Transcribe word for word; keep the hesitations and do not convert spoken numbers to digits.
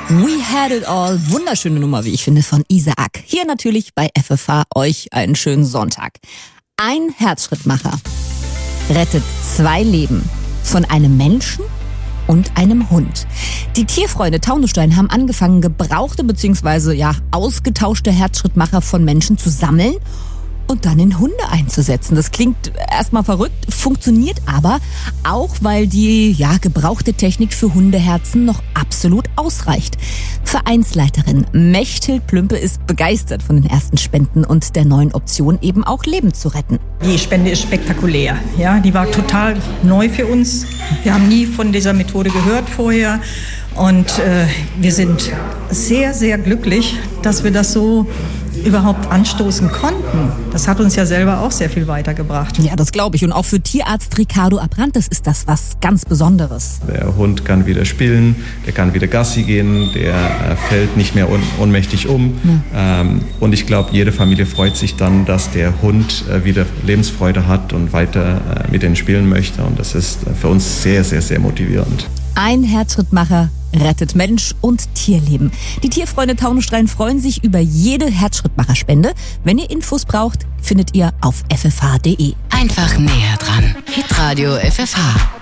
We Had It All, wunderschöne Nummer, wie ich finde, von Isaac. Hier natürlich bei F F H euch einen schönen Sonntag. Ein Herzschrittmacher rettet zwei Leben von einem Menschen und einem Hund. Die Tierfreunde Taunusstein haben angefangen, gebrauchte bzw. ja ausgetauschte Herzschrittmacher von Menschen zu sammeln und dann in Hunde einzusetzen. Das klingt erstmal verrückt, funktioniert aber, auch weil die ja gebrauchte Technik für Hundeherzen noch absolut ausreicht. Vereinsleiterin Mechthild Plümpe ist begeistert von den ersten Spenden und der neuen Option, eben auch Leben zu retten. Die Spende ist spektakulär. Ja, die war total neu für uns. Wir haben nie von dieser Methode gehört vorher. Und äh, wir sind sehr, sehr glücklich, dass wir das so überhaupt anstoßen konnten. Das hat uns ja selber auch sehr viel weitergebracht. Ja, das glaube ich. Und auch für Tierarzt Ricardo Abrantes ist das was ganz Besonderes. Der Hund kann wieder spielen, der kann wieder Gassi gehen, der äh, fällt nicht mehr un- ohnmächtig um. Ja. Ähm, und ich glaube, jede Familie freut sich dann, dass der Hund äh, wieder Lebensfreude hat und weiter äh, mit denen spielen möchte. Und das ist äh, für uns sehr, sehr, sehr motivierend. Ein Herzschrittmacher rettet Mensch und Tierleben. Die Tierfreunde Taunusstein freuen sich über jede Herzschrittmacherspende. Wenn ihr Infos braucht, findet ihr auf f f h punkt d e. Einfach näher dran. Hitradio F F H.